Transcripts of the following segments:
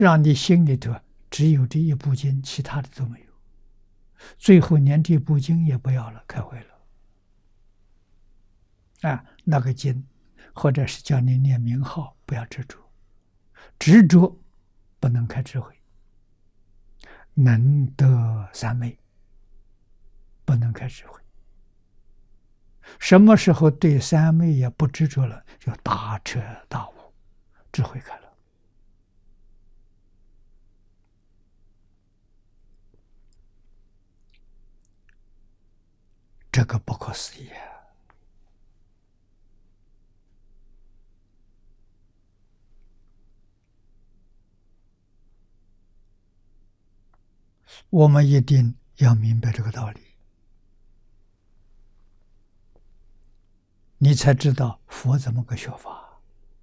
让你心里头只有这一部经，其他的都没有，最后连这部经也不要了，开会了。那个经，或者是叫你念名号，不要执着，执着不能开智慧，能得三昧，不能开智慧。什么时候对三昧也不执着了，就大彻大悟，智慧开了。这个不可思议啊！我们一定要明白这个道理，你才知道佛怎么个学法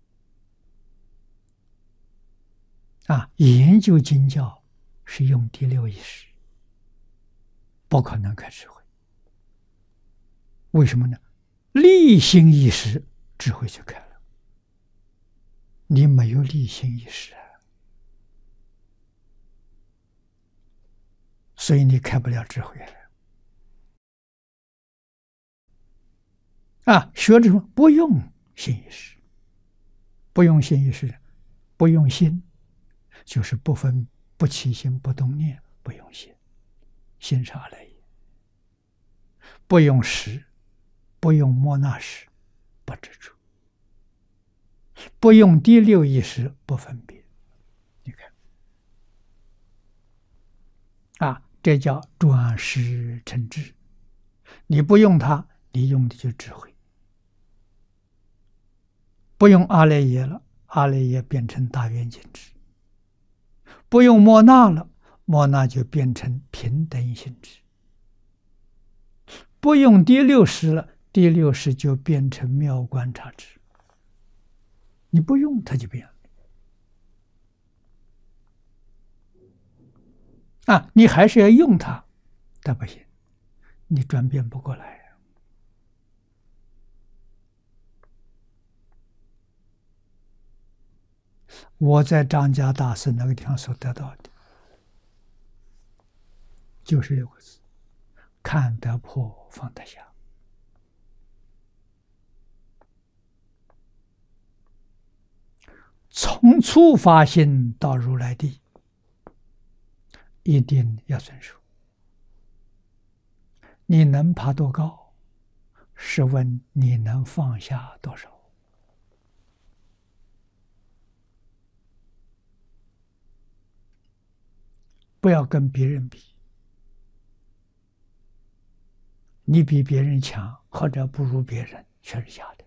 研究经教是用第六意识，不可能开智慧。为什么呢？立心意识，智慧就开了。你没有立心意识所以你开不了智慧学这种不用心意识，不用心意识，不用心，就是不分不起心不动念，不用心，心是阿赖耶，不用识，不用莫那识，不执着，不用第六意识，不分别。你看这叫转识成智。你不用它，你用的就智慧。不用阿赖耶了，阿赖耶变成大圆镜智；不用莫那了，莫那就变成平等性智；不用第六识了，第六识就变成妙观察智。你不用它就变了你还是要用它，但不行，你转变不过来。我在张家大师那个地方所得到的，就是6个字：看得破，放得下。从初发心到如来地，一定要遵守。你能爬多高，试问你能放下多少？不要跟别人比，你比别人强或者不如别人，全是假的。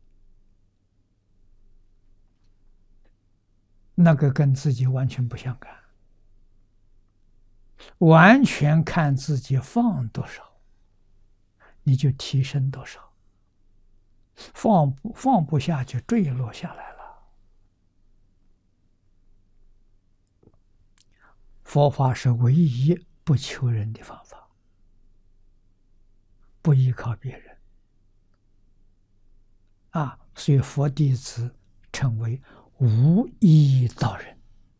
那个跟自己完全不相干，完全看自己放多少，你就提升多少。放不下就坠落下来了。佛法是唯一不求人的方法，不依靠别人所以佛弟子称为无依道人。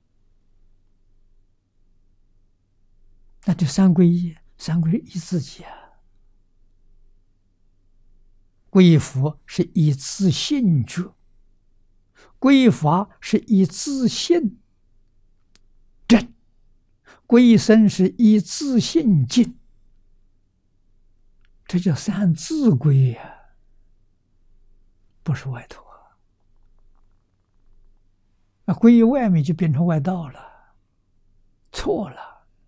那就三皈依，三皈依自己皈依佛是以自信觉，皈依法是以自信正，皈依僧是以自信净，这叫三自皈不是外头皈依外面就变成外道了，错了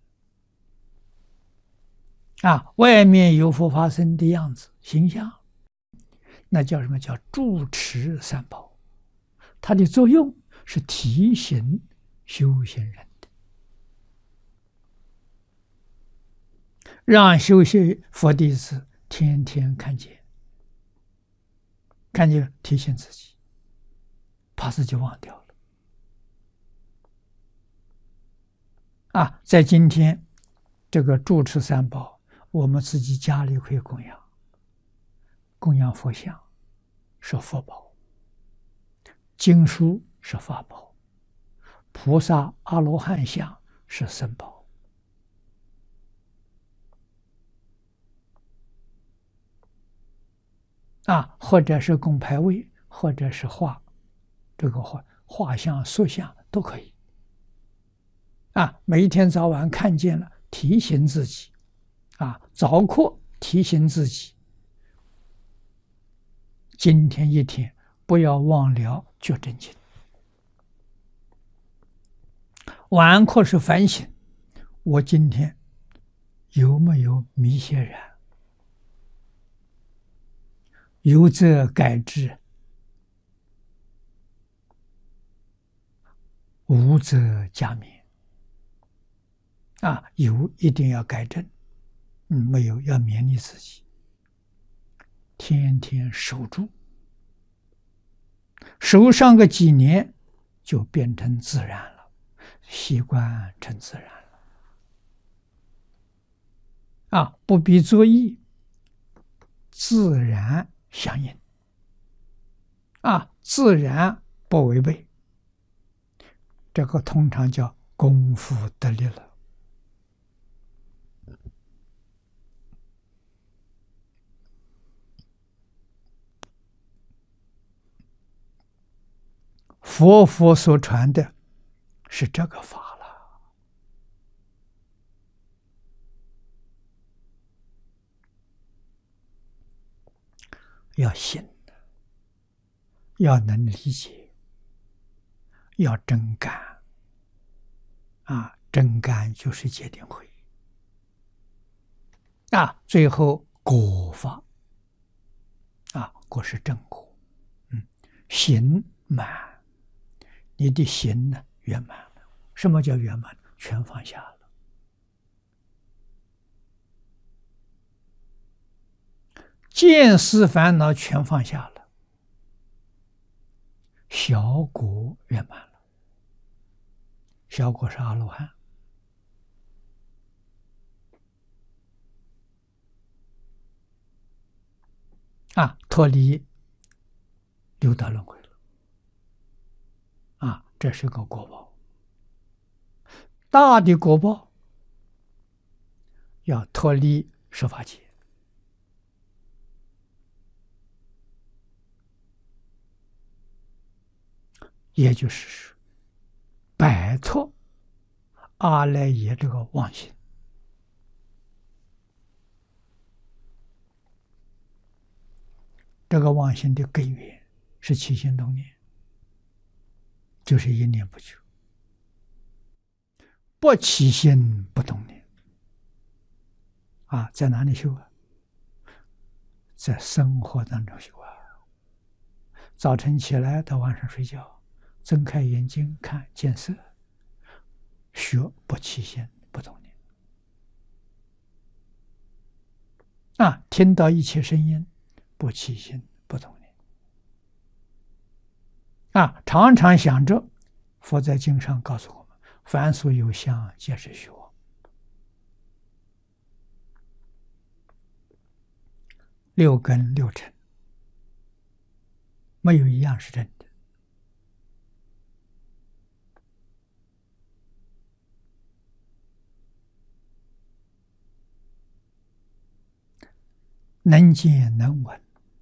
外面有佛法僧的样子形象，那叫什么？叫住持三宝，它的作用是提醒修行人的，让修行佛弟子天天看见，看见提醒自己，怕自己忘掉了在今天这个住持三宝，我们自己家里可以供养佛像是佛宝，经书是法宝， 菩萨、阿罗汉相是僧宝。或者是供牌位，或者是画，这个画像、塑像都可以。每一天早晚看见了，提醒自己，早课提醒自己，今天一天不要忘了觉真经。晚课是反省，我今天有没有迷邪染？有则改之，无则加勉。有一定要改正，没有要勉励自己，天天守住，守上个几年，就变成自然了，习惯成自然了。不必作意，自然相应。自然不违背，这个通常叫功夫得力了。佛所传的是这个法了，要信，要能理解，要真干。真干就是戒定慧。最后果法，果是正果。行满。你的行呢圆满了。什么叫圆满？全放下了。见思烦恼全放下了，小果圆满了。小果是阿罗汉。脱离六道轮回了。这是个果报。大的果报要脱离十法界，也就是摆脱阿赖耶这个妄心。这个妄心的根源是起心动念，就是一念不就，不起心不动念。在哪里修啊？在生活当中修啊。早晨起来到晚上睡觉，睁开眼睛看见色，学不起心不动念。听到一切声音，不起心不动念。常常想着，佛在经上告诉我们，凡所有相，皆是虚妄。六根六尘，没有一样是真的。能见能闻，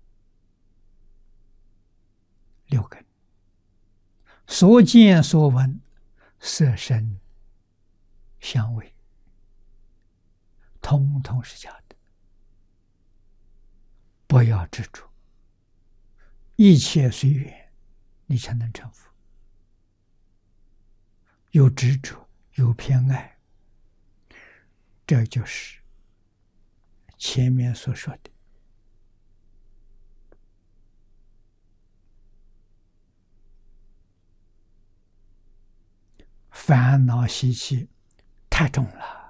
六根，所见所闻，色声香味，通通是假的。不要执着，一切随缘，你才能成佛。有执着，有偏爱，这就是前面所说的烦恼习气太重了。